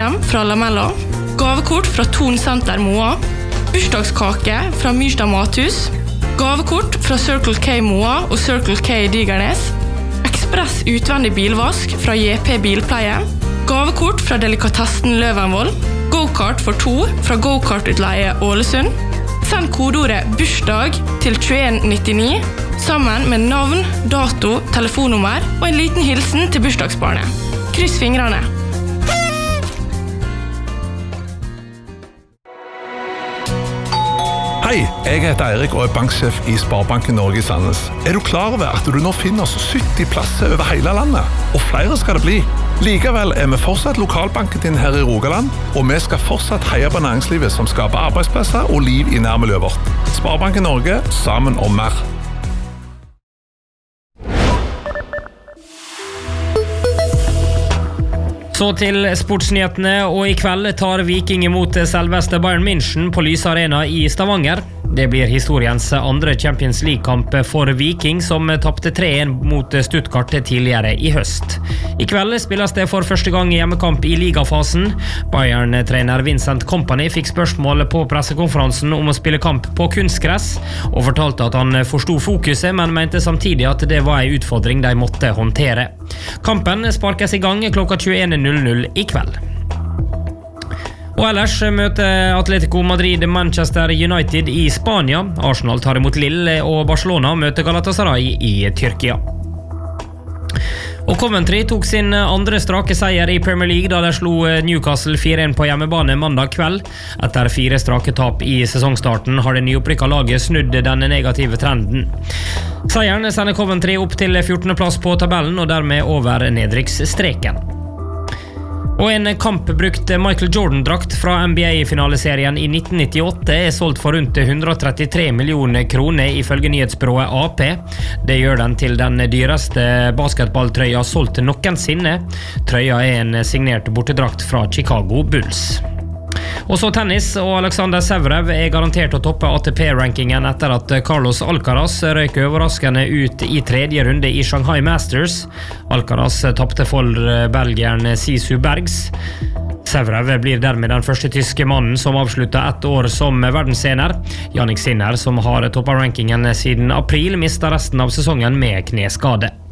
krem fra Lamella, gavekort fra Thon Center Moa, bursdagskake fra Myrstad Mathus, gavekort fra Circle K Moa og Circle K Digernes, Ekspress utvendig bilvask fra JP Bilpleie, gavekort fra Delikatessen Løvenvoll, go-kart for 2 fra Go-kart-utleie Ålesund. Send kodeordet bursdag til 2199 sammen med navn, dato, telefonnummer og en liten hilsen til bursdagsbarnet. Kryss fingrene. Hei, jeg heter Eirik og er banksjef i Sparebanken Norge i Sandnes. Er du klar over at du nå finner oss 70 plasser over hele landet? Og flere skal det bli. Likevel er vi fortsatt lokalbanken din her i Rogaland, og vi skal fortsatt heie på næringslivet som skaper arbeidsplasser og liv i nærmiljøet vårt. Sparebanken Norge, sammen om mer. Så til sportsnyhetene, og i kveld tar Viking imot selveste Bayern München på Lyse Arena i Stavanger. Det blir historiens andre Champions League-kamp for Viking, som tappte 3-1 mot Stuttgart tidligere i høst. I kveld spilles det for første gang hjemmekamp i ligafasen. Bayern-trener Vincent Kompany fikk spørsmål på pressekonferansen om å spille kamp på kunstgress, og fortalte at han forstod fokuset, men mente samtidig at det var en utfordring de måtte håndtere. Kampen sparkes i gang klokka 21:00 i kveld. Og ellers møter Atletico Madrid Manchester United i Spania. Arsenal tar imot Lille, og Barcelona møter Galatasaray i Tyrkia. Og Coventry tok sin andre strake seier i Premier League da de slo Newcastle 4-1 på hjemmebane mandag kveld. Etter 4 strake tap i sesongstarten har det nyopprykka laget snudd denne negative trenden. Seieren sender Coventry opp til 14. plass på tabellen og dermed over nedrykksstreken. Og en kampbrukt Michael Jordan-drakt fra NBA-finaleserien i 1998 er solgt for rundt 133 millioner kroner ifølge nyhetsbyrået AP. Det gjør den til den dyreste basketballtrøya solgt noensinne. Trøya er en signert bortedrakt fra Chicago Bulls. Og så tennis, og Alexander Zverev er garantert å toppe ATP-rankingen etter at Carlos Alcaraz røyk overraskende ut i 3. runde i Shanghai Masters. Alcaraz tappte for belgieren Sisu Bergs. Zverev blir dermed den første tyske mannen som avslutta 1 år som verdensener. Jannik Sinner, som har toppet rankingen siden april, mistet resten av sesongen med kneskade.